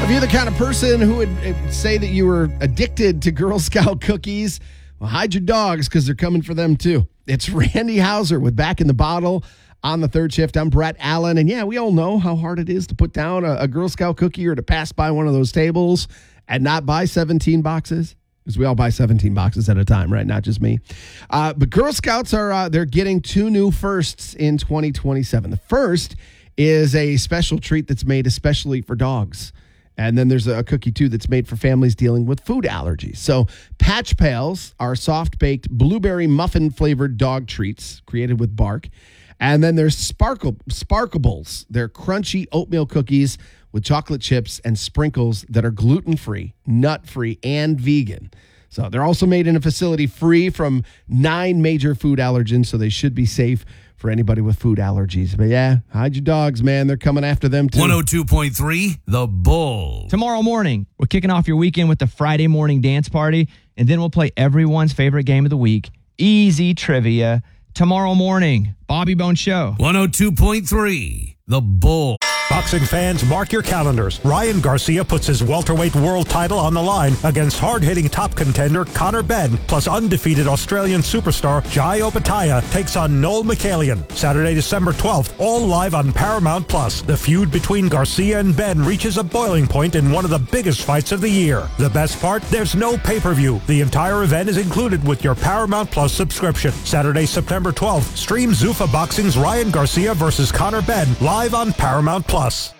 If you're the kind of person who would say that you were addicted to Girl Scout cookies, well, hide your dogs because they're coming for them too. It's Randy Hauser with Back in the Bottle on the third shift. I'm Brett Allen. And yeah, we all know how hard it is to put down a Girl Scout cookie or to pass by one of those tables and not buy 17 boxes. Because we all buy 17 boxes at a time, right? Not just me. But Girl Scouts they're getting two new firsts in 2027. The first is a special treat that's made especially for dogs. And then there's a cookie, too, that's made for families dealing with food allergies. So Patch Pals are soft-baked blueberry muffin-flavored dog treats created with bark. And then there's Sparkables. They're crunchy oatmeal cookies with chocolate chips and sprinkles that are gluten-free, nut-free, and vegan. So they're also made in a facility free from 9 major food allergens, so they should be safe for anybody with food allergies. But yeah, hide your dogs, man. They're coming after them too. 102.3 The Bull. Tomorrow morning, we're kicking off your weekend with the Friday morning dance party, and then we'll play everyone's favorite game of the week, Easy Trivia. Tomorrow morning, Bobby Bone Show. 102.3 The Bull. Boxing fans, mark your calendars. Ryan Garcia puts his welterweight world title on the line against hard-hitting top contender Conor Benn, plus undefeated Australian superstar Jai Opetaia takes on Noel Michelian. Saturday, December 12th, all live on Paramount+. The feud between Garcia and Benn reaches a boiling point in one of the biggest fights of the year. The best part? There's no pay-per-view. The entire event is included with your Paramount+ subscription. Saturday, September 12th, stream Zuffa Boxing's Ryan Garcia versus Conor Benn live on Paramount+.